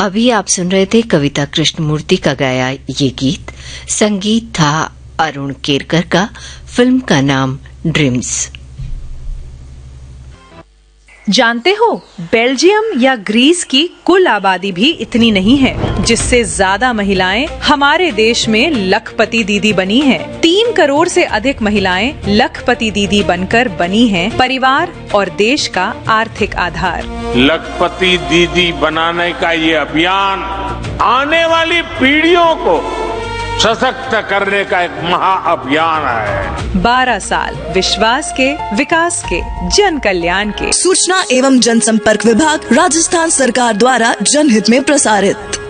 अभी आप सुन रहे थे कविता कृष्णमूर्ति का गाया ये गीत। संगीत था अरुण केरकर का। फिल्म का नाम ड्रीम्स। जानते हो, बेल्जियम या ग्रीस की कुल आबादी भी इतनी नहीं है, जिससे ज्यादा महिलाएं हमारे देश में लखपति दीदी बनी हैं। 3 करोड़ से अधिक महिलाएं लखपति दीदी बनकर बनी हैं परिवार और देश का आर्थिक आधार। लखपति दीदी बनाने का ये अभियान आने वाली पीढ़ियों को सशक्त करने का एक महाअभियान है। 12 साल विश्वास के, विकास के, जन कल्याण के। सूचना एवं जनसंपर्क विभाग, राजस्थान सरकार द्वारा जनहित में प्रसारित।